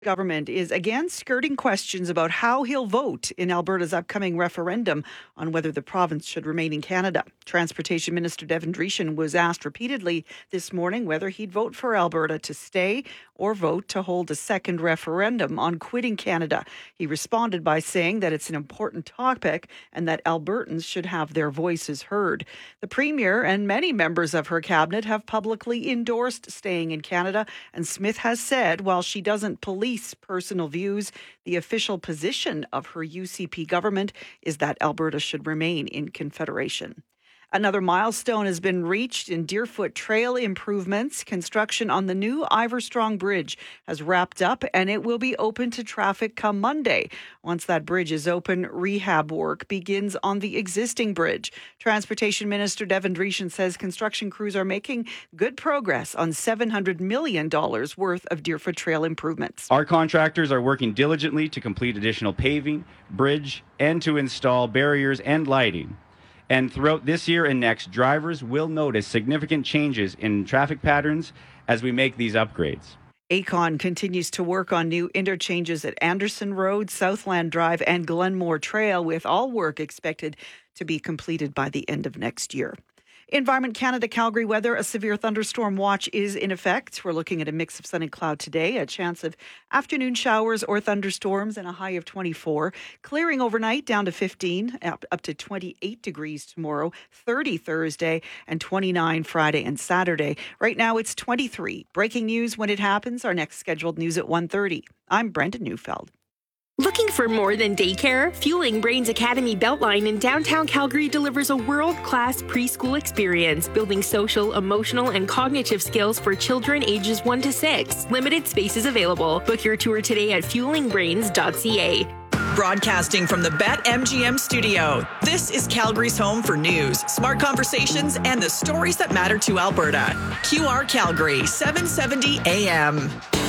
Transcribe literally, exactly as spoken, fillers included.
Government is again skirting questions about how he'll vote in Alberta's upcoming referendum on whether the province should remain in Canada. Transportation Minister Devin Dreeshen was asked repeatedly this morning whether he'd vote for Alberta to stay or vote to hold a second referendum on quitting Canada. He responded by saying that it's an important topic and that Albertans should have their voices heard. The Premier and many members of her cabinet have publicly endorsed staying in Canada, and Smith has said while she doesn't police personal views, the official position of her U C P government is that Alberta should remain in Confederation. Another milestone has been reached in Deerfoot Trail improvements. Construction on the new Iverstrong Bridge has wrapped up and it will be open to traffic come Monday. Once that bridge is open, rehab work begins on the existing bridge. Transportation Minister Devin Dreeshen says construction crews are making good progress on seven hundred million dollars worth of Deerfoot Trail improvements. Our contractors are working diligently to complete additional paving, bridge, and to install barriers and lighting. And throughout this year and next, drivers will notice significant changes in traffic patterns as we make these upgrades. Aecon continues to work on new interchanges at Anderson Road, Southland Drive, and Glenmore Trail, with all work expected to be completed by the end of next year. Environment Canada Calgary weather, a severe thunderstorm watch is in effect. We're looking at a mix of sun and cloud today, a chance of afternoon showers or thunderstorms, and a high of twenty-four. Clearing overnight down to fifteen, up, up to twenty-eight degrees tomorrow, thirty Thursday, and twenty-nine Friday and Saturday. Right now it's twenty-three. Breaking news when it happens. Our next scheduled news at one thirty. I'm Brenda Neufeld. Looking for more than daycare? Fueling Brains Academy Beltline in downtown Calgary delivers a world-class preschool experience, building social, emotional, and cognitive skills for children ages one to six. Limited spaces available. Book your tour today at fueling brains dot c a. Broadcasting from the BetMGM studio, this is Calgary's home for news, smart conversations, and the stories that matter to Alberta. Q R Calgary, seven seventy A M.